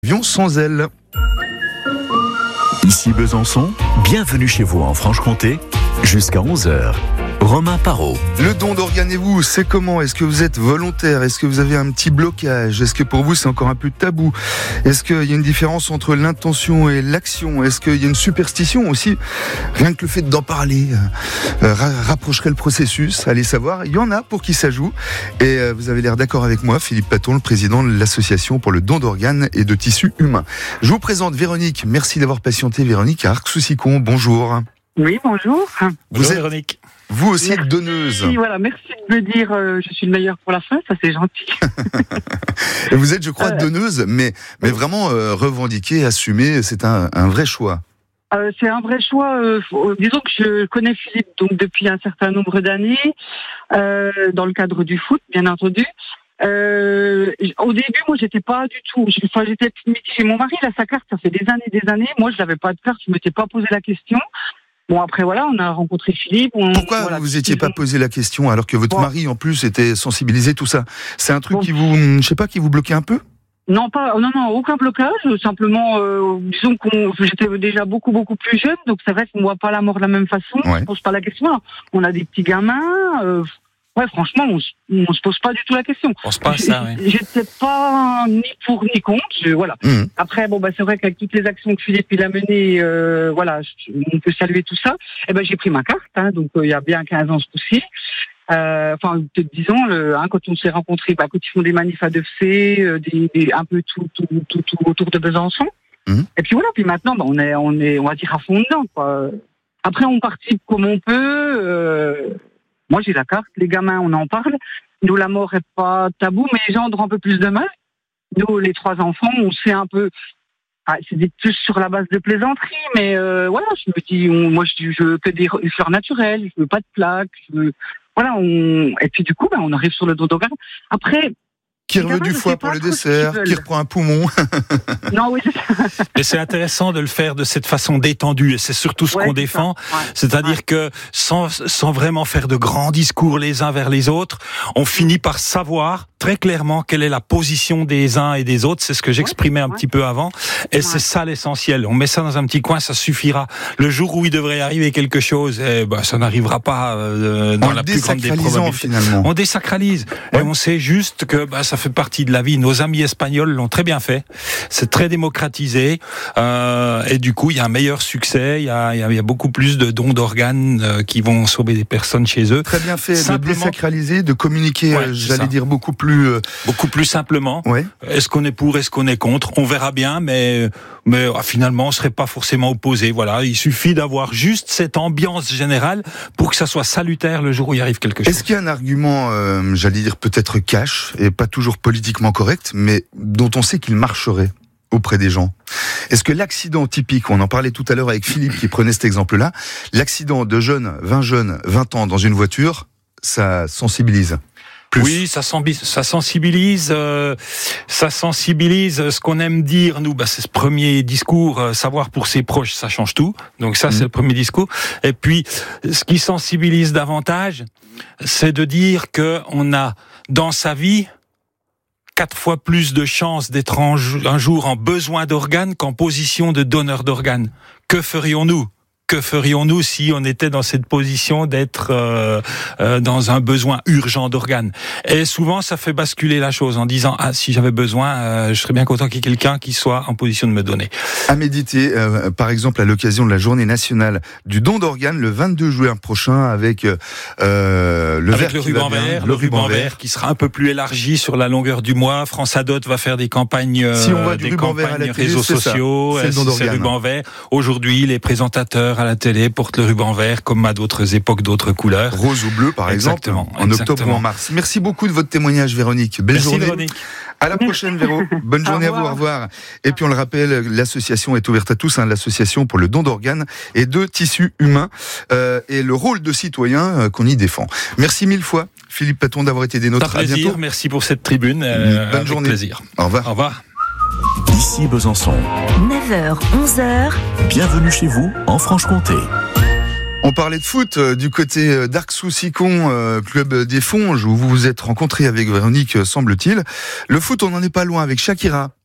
Avion sans elle. Ici Besançon, bienvenue chez vous en Franche-Comté, jusqu'à 11h. Romain Parot. Le don d'organes et vous, c'est comment ? Est-ce que vous êtes volontaire ? Est-ce que vous avez un petit blocage ? Est-ce que pour vous c'est encore un peu tabou ? Est-ce qu'il y a une différence entre l'intention et l'action ? Est-ce qu'il y a une superstition aussi ? Rien que le fait d'en parler rapprocherait le processus. Allez savoir, il y en a pour qui ça joue. Et vous avez l'air d'accord avec moi, Philippe Paton, le président de l'association pour le don d'organes et de tissus humains. Je vous présente Véronique. Merci d'avoir patienté, Véronique, à Arc-sous-Sicon. Bonjour. Oui, bonjour. Vous êtes Véronique. Vous aussi Merci. donneuse. Voilà, merci de me dire je suis le meilleur pour la fin, ça c'est gentil. Et vous êtes, je crois, donneuse, mais vraiment revendiquée, assumée, c'est un vrai choix. C'est un vrai choix. Disons que je connais Philippe donc depuis un certain nombre d'années, dans le cadre du foot, bien entendu. Au début, moi, j'étais pas du tout. J'étais mitigée. Mon mari, il a sa carte, ça fait des années. Moi, je n'avais pas de carte, je m'étais pas posé la question. Bon, après, voilà, on a rencontré Philippe. Pourquoi vous vous étiez pas posé la question alors que votre mari, en plus, était sensibilisé, tout ça ? C'est un truc qui vous, je sais pas, qui vous bloquait un peu ? Non, aucun blocage. Simplement, disons j'étais déjà beaucoup plus jeune, donc c'est vrai qu'on ne voit pas la mort de la même façon. Ouais. On se pose pas la question. On a des petits gamins. Ouais, franchement, on se pose pas du tout la question. On pense pas à ça, oui. J'étais pas ni pour ni contre. Voilà. Après, c'est vrai qu'avec toutes les actions que Philippe il a menées, on peut saluer tout ça. J'ai pris ma carte, donc il y a bien 15 ans ce coup-ci. Peut-être 10 ans, quand on s'est rencontrés, quand ils font des manifs à Defsé, un peu tout autour de Besançon. Et puis voilà, puis maintenant, on est, on va dire, à fond dedans, quoi. Après, on participe comme on peut. Moi, j'ai la carte. Les gamins, on en parle. Nous, la mort est pas tabou, mais les gens ont un peu plus de mal. Nous, les 3 enfants, on sait un peu. C'est plus sur la base de plaisanterie, mais voilà, je me dis, je veux que des fleurs naturelles, je veux pas de plaques, et puis du coup, on arrive sur le don d'organes. Après, qui reveut du foie pour le dessert, qui reprend un poumon. Non, oui, c'est ça. Mais c'est intéressant de le faire de cette façon détendue, et c'est surtout ce qu'on défend. C'est-à-dire que sans vraiment faire de grands discours les uns vers les autres, on finit par savoir très clairement quelle est la position des uns et des autres. C'est ce que j'exprimais un petit peu avant. Et c'est ça l'essentiel. On met ça dans un petit coin, ça suffira. Le jour où il devrait arriver quelque chose, ça n'arrivera pas dans la plus grande des probabilités. Finalement. On désacralise. Et on sait juste que ça fait partie de la vie. Nos amis espagnols l'ont très bien fait. C'est très démocratisé. Et du coup, il y a un meilleur succès. Il y a beaucoup plus de dons d'organes qui vont sauver des personnes chez eux. Très bien fait. De désacraliser, de communiquer, dire beaucoup plus simplement. Ouais. Est-ce qu'on est pour, est-ce qu'on est contre ? On verra bien, mais finalement, on serait pas forcément opposé. Voilà, il suffit d'avoir juste cette ambiance générale pour que ça soit salutaire le jour où il arrive quelque chose. Est-ce qu'il y a un argument, peut-être cash et pas toujours politiquement correct, mais dont on sait qu'il marcherait auprès des gens ? Est-ce que l'accident typique, on en parlait tout à l'heure avec Philippe qui prenait cet exemple-là, l'accident de 20 ans dans une voiture, ça sensibilise ? Plus. Oui, ça sensibilise. Ça sensibilise. Ce qu'on aime dire, nous, c'est ce premier discours. Savoir pour ses proches, ça change tout. Donc ça, c'est le premier discours. Et puis, ce qui sensibilise davantage, c'est de dire que on a dans sa vie 4 fois plus de chances d'être un jour en besoin d'organes qu'en position de donneur d'organes. Que ferions-nous si on était dans cette position d'être dans un besoin urgent d'organes ? Et souvent, ça fait basculer la chose en disant si j'avais besoin, je serais bien content qu'il y ait quelqu'un qui soit en position de me donner. À méditer, par exemple, à l'occasion de la journée nationale du don d'organes, le 22 juin prochain, avec le ruban vert qui sera un peu plus élargi sur la longueur du mois. France Adot va faire des campagnes, si on voit du ruban vert à la télé, réseaux sociaux. C'est le ruban vert. Aujourd'hui, les présentateurs à la télé portent le ruban vert comme à d'autres époques, d'autres couleurs. Rose ou bleu, par exemple, en octobre ou en mars. Merci beaucoup de votre témoignage, Véronique. Belle journée. Véronique. À la prochaine, Véro. Bonne journée à vous. Au revoir. Et puis, on le rappelle, l'association est ouverte à tous, l'association pour le don d'organes et de tissus humains, et le rôle de citoyen qu'on y défend. Merci 1000 fois, Philippe Paton, d'avoir été des nôtres. À bientôt. Merci pour cette tribune. Bonne journée. Plaisir. Au revoir. Au revoir. Ici Besançon. 9h, 11h. Bienvenue chez vous en Franche-Comté. On parlait de foot du côté d'Arc-sous-Sicon, club des Fonges, où vous vous êtes rencontrés avec Véronique, semble-t-il. Le foot, on n'en est pas loin avec Shakira.